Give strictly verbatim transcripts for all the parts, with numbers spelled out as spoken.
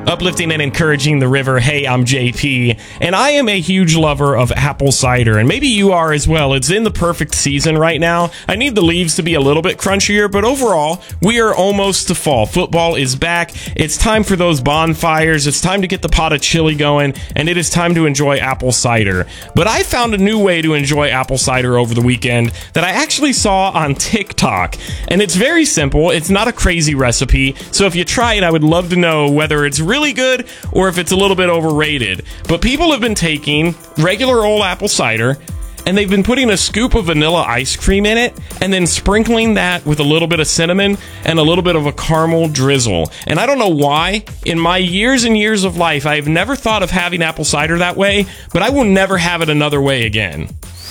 Uplifting and encouraging the river. Hey, I'm J P, and I am a huge lover of apple cider, and maybe you are as well. It's in the perfect season right now. I need the leaves to be a little bit crunchier, but overall, we are almost to fall. Football is back. It's time for those bonfires. It's time to get the pot of chili going, and it is time to enjoy apple cider. But I found a new way to enjoy apple cider over the weekend that I actually saw on TikTok, and it's very simple. It's not a crazy recipe, so if you try it, I would love to know whether it's really good or if it's a little bit overrated. But people have been taking regular old apple cider and they've been putting a scoop of vanilla ice cream in it and then sprinkling that with a little bit of cinnamon and a little bit of a caramel drizzle. And I don't know why, in my years and years of life, I've never thought of having apple cider that way, but I will never have it another way again.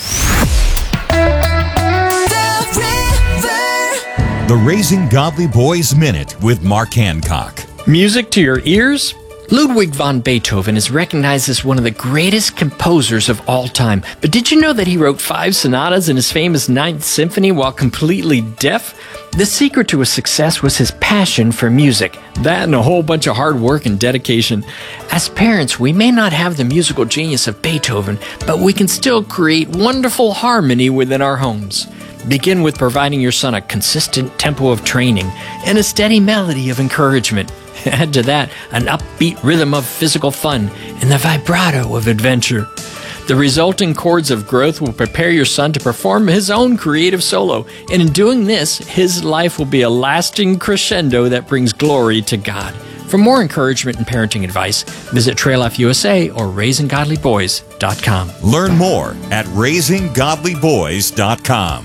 The Raising Godly Boys Minute with Mark Hancock. Music to your ears? Ludwig van Beethoven is recognized as one of the greatest composers of all time. But did you know that he wrote five sonatas in his famous Ninth Symphony while completely deaf? The secret to his success was his passion for music. That and a whole bunch of hard work and dedication. As parents, we may not have the musical genius of Beethoven, but we can still create wonderful harmony within our homes. Begin with providing your son a consistent tempo of training and a steady melody of encouragement. Add to that an upbeat rhythm of physical fun and the vibrato of adventure. The resulting chords of growth will prepare your son to perform his own creative solo, and in doing this, his life will be a lasting crescendo that brings glory to God. For more encouragement and parenting advice, visit Trail Life U S A or raising godly boys dot com. Learn more at raising godly boys dot com.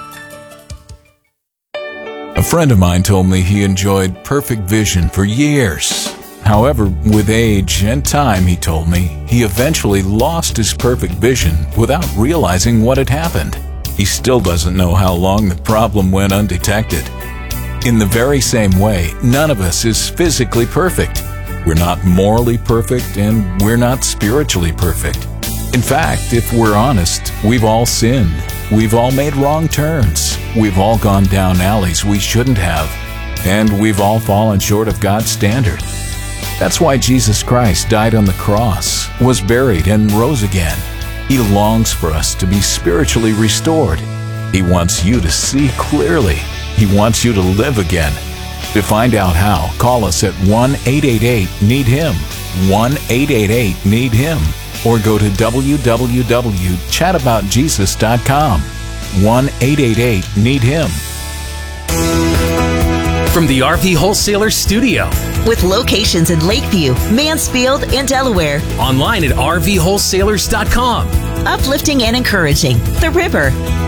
A friend of mine told me he enjoyed perfect vision for years. However, with age and time, he told me, he eventually lost his perfect vision without realizing what had happened. He still doesn't know how long the problem went undetected. In the very same way, none of us is physically perfect. We're not morally perfect, and we're not spiritually perfect. In fact, if we're honest, we've all sinned. We've all made wrong turns. We've all gone down alleys we shouldn't have. And we've all fallen short of God's standard. That's why Jesus Christ died on the cross, was buried, and rose again. He longs for us to be spiritually restored. He wants you to see clearly. He wants you to live again. To find out how, call us at one eight eight eight need him, one eight eight eight need him, or go to w w w dot chat about jesus dot com. one eight eight eight need him. From the R V Wholesaler Studio, with locations in Lakeview, Mansfield, and Delaware. Online at r v wholesalers dot com. Uplifting and encouraging the river.